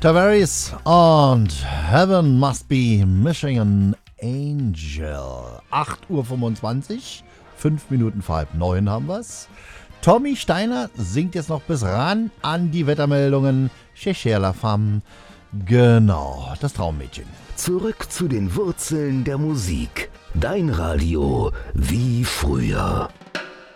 Tavares und Heaven Must Be Missing an Angel. 8:25 Uhr, 5 Minuten vor 8:30 haben wir's. Tommy Steiner singt jetzt noch bis ran an die Wettermeldungen. Chez la femme. Genau, das Traummädchen. Zurück zu den Wurzeln der Musik. Dein Radio wie früher.